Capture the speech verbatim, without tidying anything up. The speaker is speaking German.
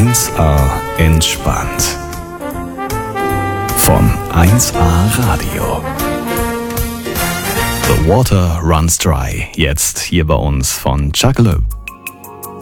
eins A entspannt. Von eins A Radio. The Water Runs Dry. Jetzt hier bei uns von Chuckaloo.